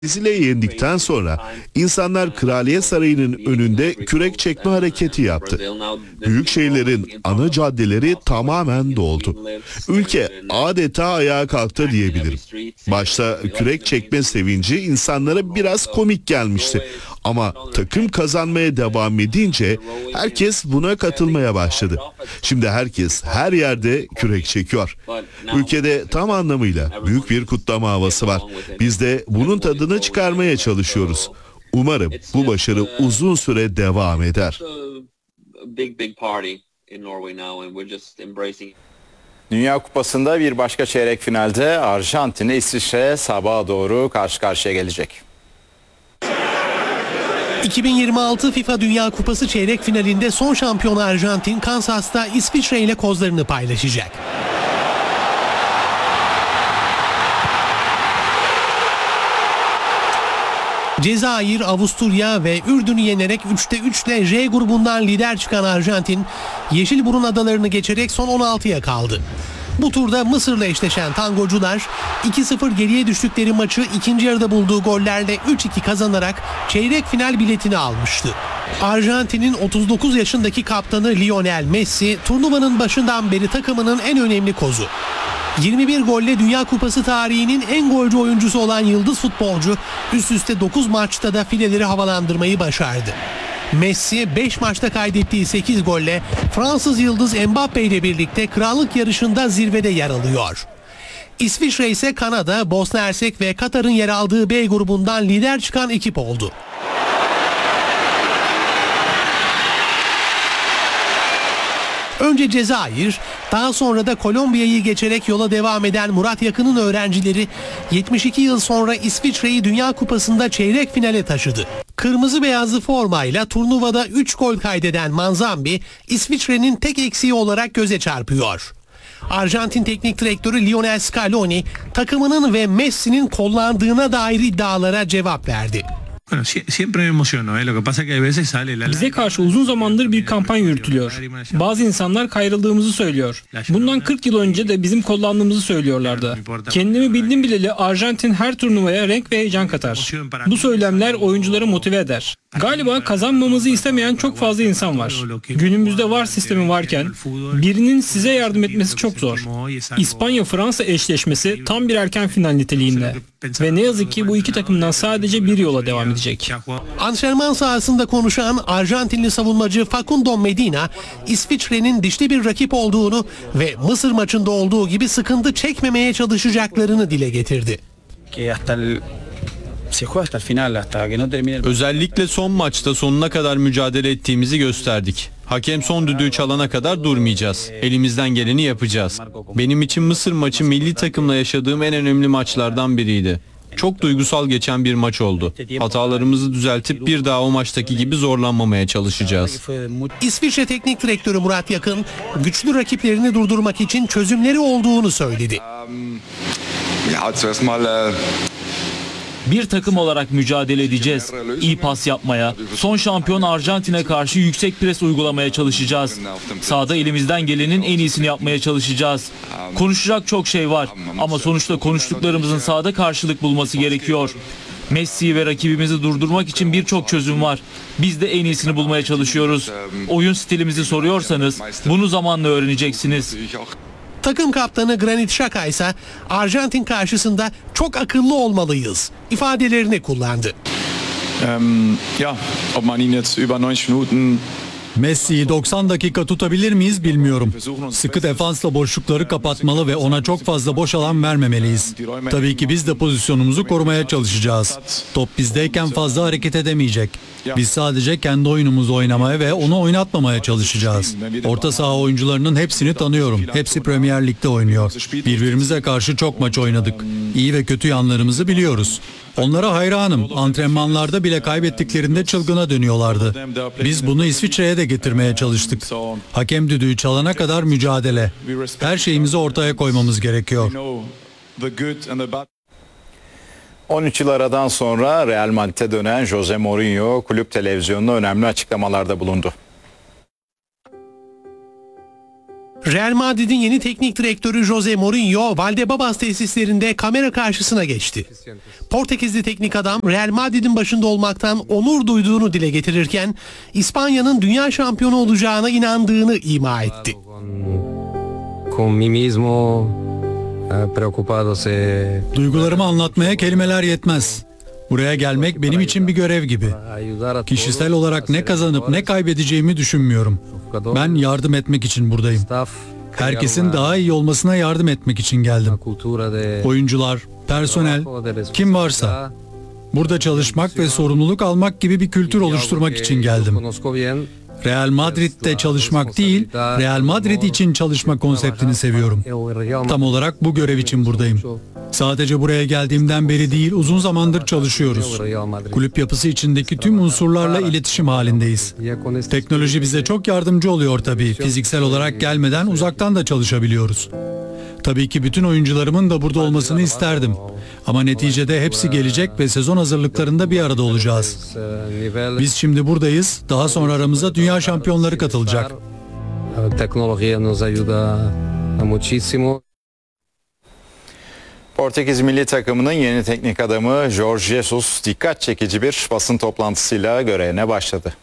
Brezilya'yı yendikten sonra insanlar Kraliyet Sarayı'nın önünde kürek çekme hareketi yaptı. Büyük şehirlerin ana caddeleri tamamen doldu. Ülke adeta ayağa kalktı diyebilirim. Başta kürek çekme sevinci insanlara biraz komik gelmişti. Ama takım kazanmaya devam edince herkes buna katılmaya başladı. Şimdi herkes her yerde kürek çekiyor. Ülkede tam anlamıyla büyük bir kutlama havası var. Biz de bunun tadını çıkarmaya çalışıyoruz. Umarım bu başarı uzun süre devam eder. Dünya Kupası'nda bir başka çeyrek finalde Arjantin İsviçre sabaha doğru karşı karşıya gelecek. 2026 FIFA Dünya Kupası çeyrek finalinde son şampiyon Arjantin Kansas'ta İsviçre ile kozlarını paylaşacak. Cezayir, Avusturya ve Ürdün'ü yenerek 3'te 3 ile J grubundan lider çıkan Arjantin, Yeşilburun adalarını geçerek son 16'ya kaldı. Bu turda Mısır'la eşleşen tangocular 2-0 geriye düştükleri maçı ikinci yarıda bulduğu gollerle 3-2 kazanarak çeyrek final biletini almıştı. Arjantin'in 39 yaşındaki kaptanı Lionel Messi turnuvanın başından beri takımının en önemli kozu. 21 golle Dünya Kupası tarihinin en golcü oyuncusu olan yıldız futbolcu üst üste 9 maçta da fileleri havalandırmayı başardı. Messi 5 maçta kaydettiği 8 golle Fransız yıldız Mbappe ile birlikte krallık yarışında zirvede yer alıyor. İsviçre ise Kanada, Bosna Hersek ve Katar'ın yer aldığı B grubundan lider çıkan ekip oldu. Önce Cezayir, daha sonra da Kolombiya'yı geçerek yola devam eden Murat Yakın'ın öğrencileri 72 yıl sonra İsviçre'yi Dünya Kupası'nda çeyrek finale taşıdı. Kırmızı beyazlı formayla turnuvada 3 gol kaydeden Manzambi, İsviçre'nin tek eksiği olarak göze çarpıyor. Arjantin Teknik Direktörü Lionel Scaloni, takımının ve Messi'nin kollandığına dair iddialara cevap verdi. Bize karşı uzun zamandır bir kampanya yürütülüyor. Bazı insanlar kayrıldığımızı söylüyor. Bundan 40 yıl önce de bizim kullandığımızı söylüyorlardı. Kendimi bildim bileli Arjantin her turnuvaya renk ve heyecan katar. Bu söylemler oyuncuları motive eder. Galiba kazanmamızı istemeyen çok fazla insan var. Günümüzde VAR sistemi varken birinin size yardım etmesi çok zor. İspanya-Fransa eşleşmesi tam bir erken final niteliğinde. Ve ne yazık ki bu iki takımdan sadece bir yola devam edecek. Antrenman sahasında konuşan Arjantinli savunmacı Facundo Medina, İsviçre'nin dişli bir rakip olduğunu ve Mısır maçında olduğu gibi sıkıntı çekmemeye çalışacaklarını dile getirdi. Özellikle son maçta sonuna kadar mücadele ettiğimizi gösterdik. Hakem son düdüğü çalana kadar durmayacağız. Elimizden geleni yapacağız. Benim için Mısır maçı milli takımla yaşadığım en önemli maçlardan biriydi. Çok duygusal geçen bir maç oldu. Hatalarımızı düzeltip bir daha o maçtaki gibi zorlanmamaya çalışacağız. İsviçre Teknik Direktörü Murat Yakın, güçlü rakiplerini durdurmak için çözümleri olduğunu söyledi. Bir takım olarak mücadele edeceğiz. İyi pas yapmaya, son şampiyon Arjantin'e karşı yüksek pres uygulamaya çalışacağız. Sahada elimizden gelenin en iyisini yapmaya çalışacağız. Konuşacak çok şey var ama sonuçta konuştuklarımızın sahada karşılık bulması gerekiyor. Messi'yi ve rakibimizi durdurmak için birçok çözüm var. Biz de en iyisini bulmaya çalışıyoruz. Oyun stilimizi soruyorsanız bunu zamanla öğreneceksiniz. Takım kaptanı Granit Xhaka ise Arjantin karşısında çok akıllı olmalıyız ifadelerini kullandı. Messi'yi 90 dakika tutabilir miyiz bilmiyorum. Sıkı defansla boşlukları kapatmalı ve ona çok fazla boş alan vermemeliyiz. Tabii ki biz de pozisyonumuzu korumaya çalışacağız. Top bizdeyken fazla hareket edemeyecek. Biz sadece kendi oyunumuzu oynamaya ve onu oynatmamaya çalışacağız. Orta saha oyuncularının hepsini tanıyorum. Hepsi Premier Lig'de oynuyor. Birbirimize karşı çok maç oynadık. İyi ve kötü yanlarımızı biliyoruz. Onlara hayranım. Antrenmanlarda bile kaybettiklerinde çılgına dönüyorlardı. Biz bunu İsviçre'ye de getirmeye çalıştık. Hakem düdüğü çalana kadar mücadele. Her şeyimizi ortaya koymamız gerekiyor. 13 yıl aradan sonra Real Madrid'e dönen Jose Mourinho kulüp televizyonuna önemli açıklamalarda bulundu. Real Madrid'in yeni teknik direktörü Jose Mourinho, Valdebebas tesislerinde kamera karşısına geçti. Portekizli teknik adam Real Madrid'in başında olmaktan onur duyduğunu dile getirirken İspanya'nın dünya şampiyonu olacağına inandığını ima etti. Duygularımı anlatmaya kelimeler yetmez. Buraya gelmek benim için bir görev gibi. Kişisel olarak ne kazanıp ne kaybedeceğimi düşünmüyorum. Ben yardım etmek için buradayım. Herkesin daha iyi olmasına yardım etmek için geldim. Oyuncular, personel, kim varsa. Burada çalışmak ve sorumluluk almak gibi bir kültür oluşturmak için geldim. Real Madrid'de çalışmak değil, Real Madrid için çalışma konseptini seviyorum. Tam olarak bu görev için buradayım. Sadece buraya geldiğimden beri değil, uzun zamandır çalışıyoruz. Kulüp yapısı içindeki tüm unsurlarla iletişim halindeyiz. Teknoloji bize çok yardımcı oluyor tabii. Fiziksel olarak gelmeden uzaktan da çalışabiliyoruz. Tabii ki bütün oyuncularımın da burada olmasını isterdim. Ama neticede hepsi gelecek ve sezon hazırlıklarında bir arada olacağız. Biz şimdi buradayız. Daha sonra aramıza dünya şampiyonları katılacak. Portekiz milli takımının yeni teknik adamı Jorge Jesus dikkat çekici bir basın toplantısıyla görevine başladı.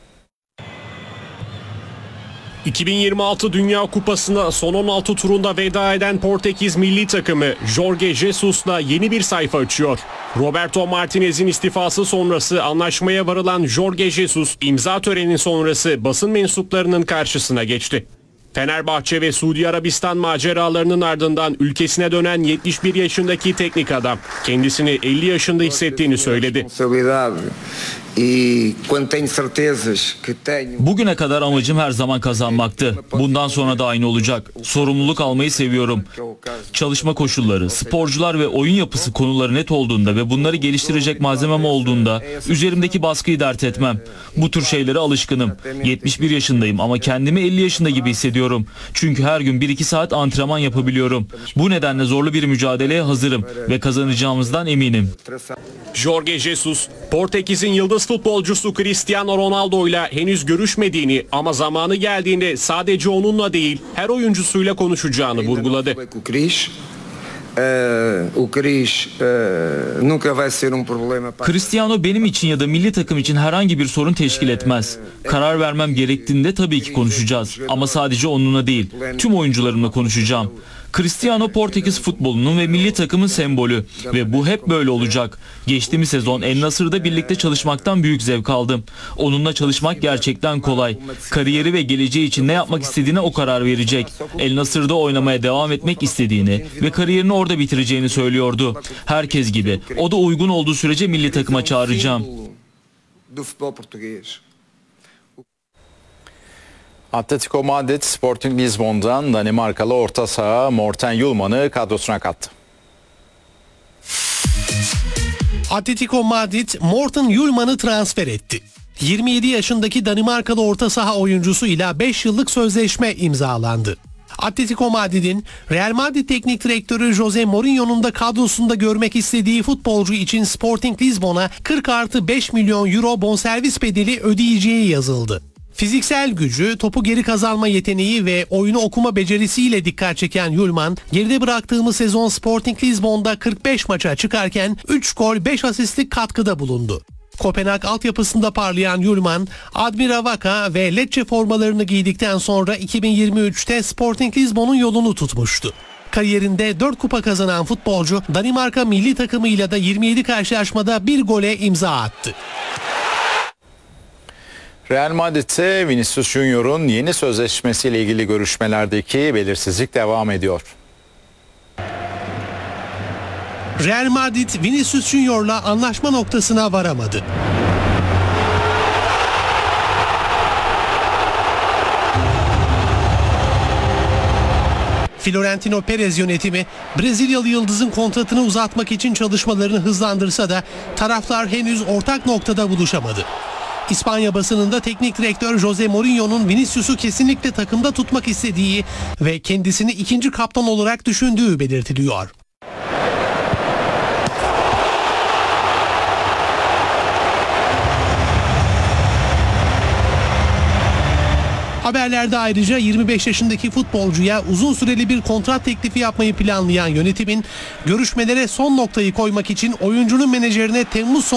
2026 Dünya Kupası'na son 16 turunda veda eden Portekiz milli takımı Jorge Jesus'la yeni bir sayfa açıyor. Roberto Martinez'in istifası sonrası anlaşmaya varılan Jorge Jesus imza töreni sonrası basın mensuplarının karşısına geçti. Fenerbahçe ve Suudi Arabistan maceralarının ardından ülkesine dönen 71 yaşındaki teknik adam kendisini 50 yaşında hissettiğini söyledi. Bugüne kadar amacım her zaman kazanmaktı. Bundan sonra da aynı olacak. Sorumluluk almayı seviyorum. Çalışma koşulları, sporcular ve oyun yapısı konuları net olduğunda ve bunları geliştirecek malzemem olduğunda üzerimdeki baskıyı dert etmem. Bu tür şeylere alışkınım. 71 yaşındayım ama kendimi 50 yaşında gibi hissediyorum. Çünkü her gün 1-2 saat antrenman yapabiliyorum. Bu nedenle zorlu bir mücadeleye hazırım ve kazanacağımızdan eminim. Jorge Jesus, Portekiz'in yıldız futbolcusu Cristiano Ronaldo ile henüz görüşmediğini ama zamanı geldiğinde sadece onunla değil her oyuncusuyla konuşacağını vurguladı. Cristiano benim için ya da milli takım için herhangi bir sorun teşkil etmez. Karar vermem gerektiğinde tabii ki konuşacağız. Ama sadece onunla değil, tüm oyuncularımla konuşacağım. Cristiano Portekiz futbolunun ve milli takımın sembolü ve bu hep böyle olacak. Geçtiğimiz sezon El Nasır'da birlikte çalışmaktan büyük zevk aldım. Onunla çalışmak gerçekten kolay. Kariyeri ve geleceği için ne yapmak istediğine o karar verecek. El Nasır'da oynamaya devam etmek istediğini ve kariyerini orada bitireceğini söylüyordu. Herkes gibi. O da uygun olduğu sürece milli takıma çağıracağım. Atletico Madrid, Sporting Lisbon'dan Danimarkalı orta saha Morten Hjulmand'ı kadrosuna kattı. Atletico Madrid Morten Hjulmand'ı transfer etti. 27 yaşındaki Danimarkalı orta saha oyuncusuyla 5 yıllık sözleşme imzalandı. Atletico Madrid'in Real Madrid teknik direktörü Jose Mourinho'nun da kadrosunda görmek istediği futbolcu için Sporting Lisbon'a 40+5 milyon euro bonservis bedeli ödeyeceği yazıldı. Fiziksel gücü, topu geri kazanma yeteneği ve oyunu okuma becerisiyle dikkat çeken Hjulmand, geride bıraktığımız sezon Sporting Lisbon'da 45 maça çıkarken 3 gol 5 asistlik katkıda bulundu. Kopenhag altyapısında parlayan Hjulmand, Admira Wacker ve Lecce formalarını giydikten sonra 2023'te Sporting Lisbon'un yolunu tutmuştu. Kariyerinde 4 kupa kazanan futbolcu, Danimarka milli takımıyla da 27 karşılaşmada 1 gole imza attı. Real Madrid'te Vinicius Junior'un yeni sözleşmesiyle ilgili görüşmelerdeki belirsizlik devam ediyor. Real Madrid Vinicius Junior'la anlaşma noktasına varamadı. Florentino Perez yönetimi Brezilyalı yıldızın kontratını uzatmak için çalışmalarını hızlandırsa da taraflar henüz ortak noktada buluşamadı. İspanya basınında teknik direktör Jose Mourinho'nun Vinicius'u kesinlikle takımda tutmak istediği ve kendisini ikinci kaptan olarak düşündüğü belirtiliyor. Haberlerde ayrıca 25 yaşındaki futbolcuya uzun süreli bir kontrat teklifi yapmayı planlayan yönetimin görüşmelere son noktayı koymak için oyuncunun menajerine Temmuz